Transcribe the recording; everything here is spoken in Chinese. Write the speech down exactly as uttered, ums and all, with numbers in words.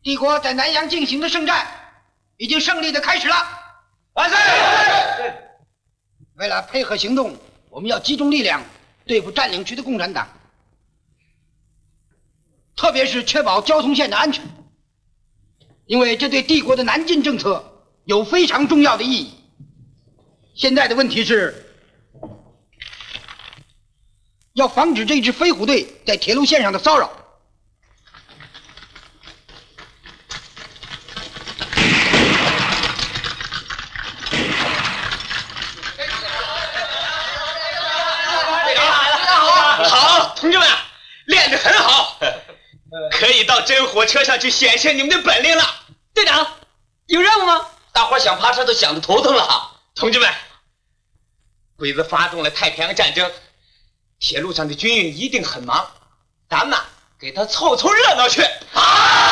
帝国在南阳进行的圣战已经胜利的开始了。 万岁！ 为了配合行动，我们要集中力量对付占领区的共产党，特别是确保交通线的安全，因为这对帝国的南进政策有非常重要的意义。现在的问题是，要防止这支飞虎队在铁路线上的骚扰。 好，同志们，练得很好，可以到真火车上去显现你们的本领了。 队长，有任务吗？ 大伙想爬车都想得头疼了。同志们，鬼子发动了太平洋战争，铁路上的军运一定很忙，咱们给他凑凑热闹去。啊！